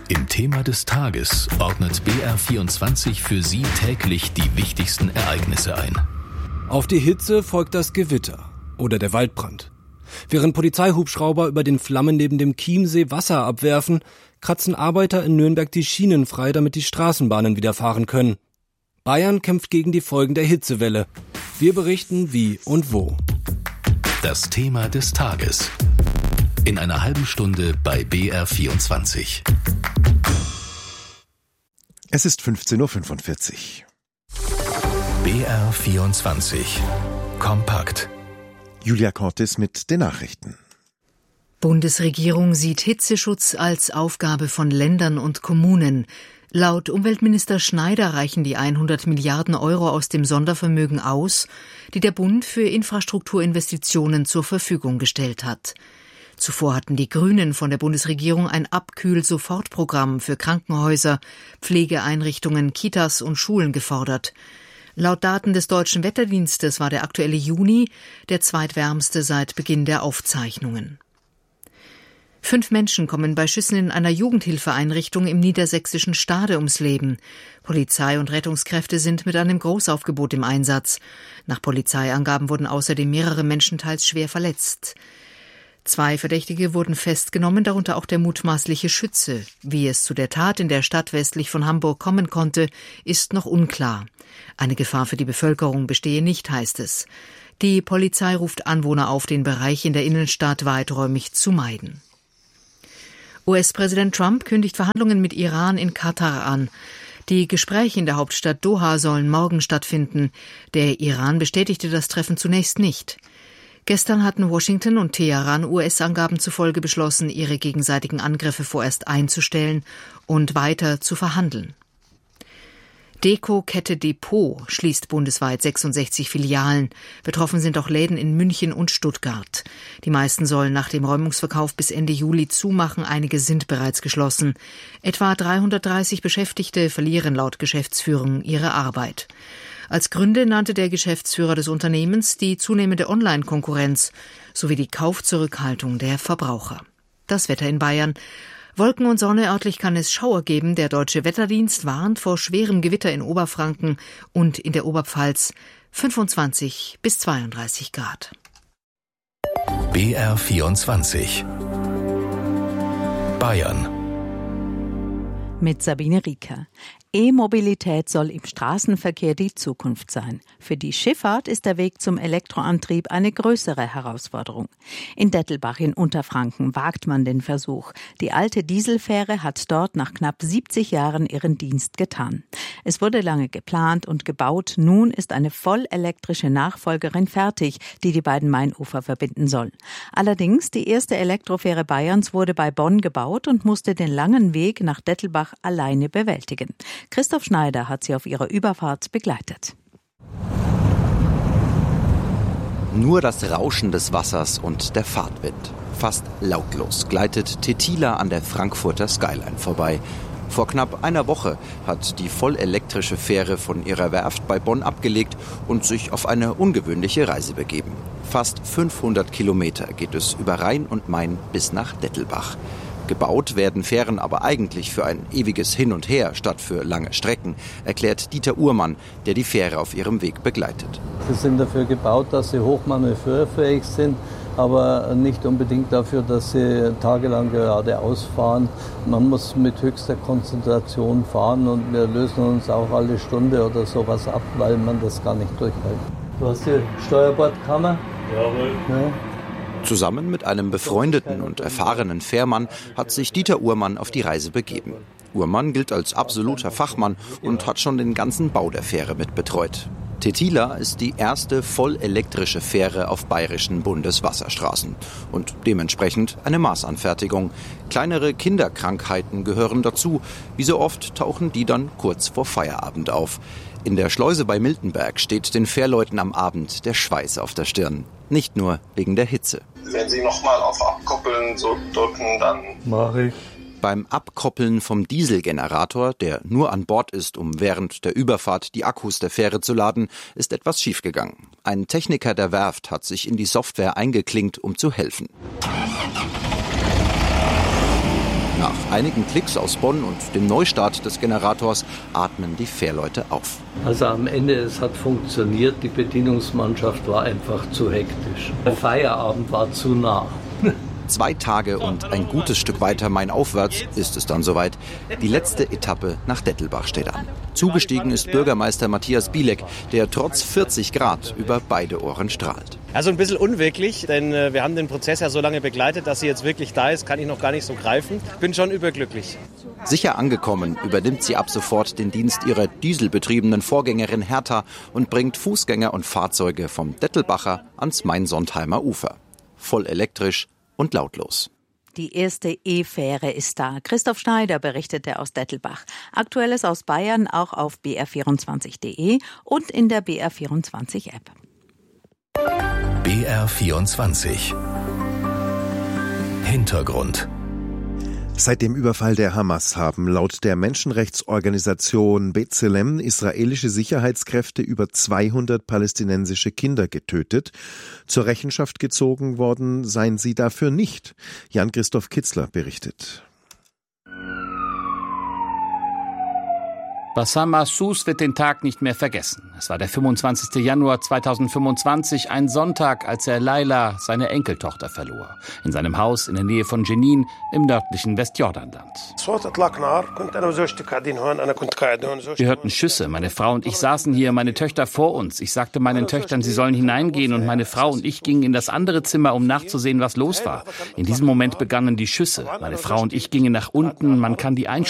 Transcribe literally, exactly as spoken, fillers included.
Im Thema des Tages ordnet B R vierundzwanzig für Sie täglich die wichtigsten Ereignisse ein. Auf die Hitze folgt das Gewitter oder der Waldbrand. Während Polizeihubschrauber über den Flammen neben dem Chiemsee Wasser abwerfen, kratzen Arbeiter in Nürnberg die Schienen frei, damit die Straßenbahnen wieder fahren können. Bayern kämpft gegen die Folgen der Hitzewelle. Wir berichten wie und wo. Das Thema des Tages. In einer halben Stunde bei B R vierundzwanzig. Es ist fünfzehn Uhr fünfundvierzig. B R vierundzwanzig. Kompakt. Julia Cortis mit den Nachrichten. Bundesregierung sieht Hitzeschutz als Aufgabe von Ländern und Kommunen. Laut Umweltminister Schneider reichen die hundert Milliarden Euro aus dem Sondervermögen aus, die der Bund für Infrastrukturinvestitionen zur Verfügung gestellt hat. Zuvor hatten die Grünen von der Bundesregierung ein Abkühl-Sofortprogramm für Krankenhäuser, Pflegeeinrichtungen, Kitas und Schulen gefordert. Laut Daten des Deutschen Wetterdienstes war der aktuelle Juni der zweitwärmste seit Beginn der Aufzeichnungen. Fünf Menschen kommen bei Schüssen in einer Jugendhilfeeinrichtung im niedersächsischen Stade ums Leben. Polizei und Rettungskräfte sind mit einem Großaufgebot im Einsatz. Nach Polizeiangaben wurden außerdem mehrere Menschen teils schwer verletzt. Zwei Verdächtige wurden festgenommen, darunter auch der mutmaßliche Schütze. Wie es zu der Tat in der Stadt westlich von Hamburg kommen konnte, ist noch unklar. Eine Gefahr für die Bevölkerung bestehe nicht, heißt es. Die Polizei ruft Anwohner auf, den Bereich in der Innenstadt weiträumig zu meiden. U S-Präsident Trump kündigt Verhandlungen mit Iran in Katar an. Die Gespräche in der Hauptstadt Doha sollen morgen stattfinden. Der Iran bestätigte das Treffen zunächst nicht. Gestern hatten Washington und Teheran U S-Angaben zufolge beschlossen, ihre gegenseitigen Angriffe vorerst einzustellen und weiter zu verhandeln. Deko-Kette Depot schließt bundesweit sechsundsechzig Filialen. Betroffen sind auch Läden in München und Stuttgart. Die meisten sollen nach dem Räumungsverkauf bis Ende Juli zumachen, einige sind bereits geschlossen. Etwa dreihundertdreißig Beschäftigte verlieren laut Geschäftsführung ihre Arbeit. Als Gründe nannte der Geschäftsführer des Unternehmens die zunehmende Online-Konkurrenz sowie die Kaufzurückhaltung der Verbraucher. Das Wetter in Bayern. Wolken und Sonne, örtlich kann es Schauer geben. Der Deutsche Wetterdienst warnt vor schwerem Gewitter in Oberfranken und in der Oberpfalz fünfundzwanzig bis zweiunddreißig Grad. B R vierundzwanzig. Bayern. Mit Sabine Rieker. E-Mobilität soll im Straßenverkehr die Zukunft sein. Für die Schifffahrt ist der Weg zum Elektroantrieb eine größere Herausforderung. In Dettelbach in Unterfranken wagt man den Versuch. Die alte Dieselfähre hat dort nach knapp siebzig Jahren ihren Dienst getan. Es wurde lange geplant und gebaut. Nun ist eine vollelektrische Nachfolgerin fertig, die die beiden Mainufer verbinden soll. Allerdings, die erste Elektrofähre Bayerns wurde bei Bonn gebaut und musste den langen Weg nach Dettelbach alleine bewältigen. Christoph Schneider hat sie auf ihrer Überfahrt begleitet. Nur das Rauschen des Wassers und der Fahrtwind. Fast lautlos gleitet Tetila an der Frankfurter Skyline vorbei. Vor knapp einer Woche hat die vollelektrische Fähre von ihrer Werft bei Bonn abgelegt und sich auf eine ungewöhnliche Reise begeben. Fast fünfhundert Kilometer geht es über Rhein und Main bis nach Dettelbach. Gebaut werden Fähren aber eigentlich für ein ewiges Hin und Her statt für lange Strecken, erklärt Dieter Uhrmann, der die Fähre auf ihrem Weg begleitet. Sie sind dafür gebaut, dass sie hochmanövrierfähig sind, aber nicht unbedingt dafür, dass sie tagelang geradeaus fahren. Man muss mit höchster Konzentration fahren und wir lösen uns auch alle Stunde oder sowas ab, weil man das gar nicht durchhält. Du hast die Steuerbordkammer? Jawohl. Ja. Zusammen mit einem befreundeten und erfahrenen Fährmann hat sich Dieter Uhrmann auf die Reise begeben. Uhrmann gilt als absoluter Fachmann und hat schon den ganzen Bau der Fähre mitbetreut. Tetila ist die erste vollelektrische Fähre auf bayerischen Bundeswasserstraßen und dementsprechend eine Maßanfertigung. Kleinere Kinderkrankheiten gehören dazu. Wie so oft tauchen die dann kurz vor Feierabend auf. In der Schleuse bei Miltenberg steht den Fährleuten am Abend der Schweiß auf der Stirn. Nicht nur wegen der Hitze. Wenn Sie nochmal auf Abkoppeln so drücken, dann... Mach ich. Beim Abkoppeln vom Dieselgenerator, der nur an Bord ist, um während der Überfahrt die Akkus der Fähre zu laden, ist etwas schiefgegangen. Ein Techniker der Werft hat sich in die Software eingeklinkt, um zu helfen. Nach einigen Klicks aus Bonn und dem Neustart des Generators atmen die Fährleute auf. Also am Ende, es hat funktioniert, die Bedienungsmannschaft war einfach zu hektisch. Der Feierabend war zu nah. Zwei Tage und ein gutes Stück weiter mainaufwärts ist es dann soweit. Die letzte Etappe nach Dettelbach steht an. Zugestiegen ist Bürgermeister Matthias Bielek, der trotz vierzig Grad über beide Ohren strahlt. Also ein bisschen unwirklich, denn äh, wir haben den Prozess ja so lange begleitet, dass sie jetzt wirklich da ist, kann ich noch gar nicht so greifen. Bin schon überglücklich. Sicher angekommen übernimmt sie ab sofort den Dienst ihrer dieselbetriebenen Vorgängerin Hertha und bringt Fußgänger und Fahrzeuge vom Dettelbacher ans Main-Sontheimer Ufer. Voll elektrisch und lautlos. Die erste E-Fähre ist da. Christoph Schneider berichtete aus Dettelbach. Aktuelles aus Bayern auch auf b r vierundzwanzig punkt d e und in der B R vierundzwanzig App. B R vierundzwanzig Hintergrund. Seit dem Überfall der Hamas haben laut der Menschenrechtsorganisation B'Tselem israelische Sicherheitskräfte über zweihundert palästinensische Kinder getötet. Zur Rechenschaft gezogen worden seien sie dafür nicht. Jan-Christoph Kitzler berichtet. Bassam Mahsus wird den Tag nicht mehr vergessen. Es war der fünfundzwanzigster Januar zweitausendfünfundzwanzig, ein Sonntag, als er Laila, seine Enkeltochter, verlor. In seinem Haus in der Nähe von Jenin im nördlichen Westjordanland. Wir hörten Schüsse. Meine Frau und ich saßen hier, meine Töchter vor uns. Ich sagte meinen Töchtern, sie sollen hineingehen, und meine Frau und ich gingen in das andere Zimmer, um nachzusehen, was los war. In diesem Moment begannen die Schüsse. Meine Frau und ich gingen nach unten. Man kann die Einschläge